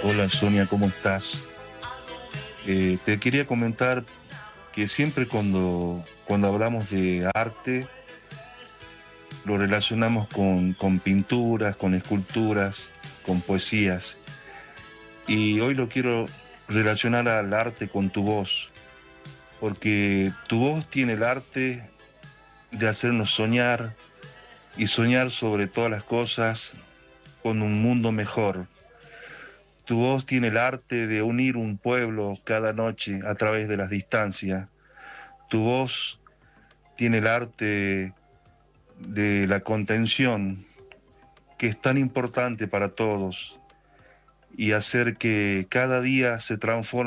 Hola Sonia, ¿cómo estás? Te quería comentar que siempre cuando hablamos de arte lo relacionamos con pinturas, con esculturas, con poesías. Y hoy lo quiero relacionar al arte con tu voz, porque tu voz tiene el arte de hacernos soñar y soñar sobre todas las cosas con un mundo mejor. Tu voz tiene el arte de unir un pueblo cada noche a través de las distancias. Tu voz tiene el arte de la contención, que es tan importante para todos, y hacer que cada día se transforme